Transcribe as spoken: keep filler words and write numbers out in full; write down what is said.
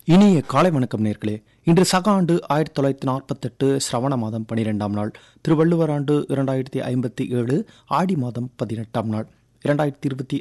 இனிய காலை வணக்கம் நேர்களே. இன்று சக ஆண்டு ஆயிரத்தி தொள்ளாயிரத்தி நாற்பத்தி எட்டு சிரவண மாதம் பனிரெண்டாம் நாள், திருவள்ளுவர் ஆண்டு இரண்டாயிரத்தி ஐம்பத்தி ஏழு ஆடி மாதம் பதினெட்டாம் நாள், இரண்டாயிரத்தி இருபத்தி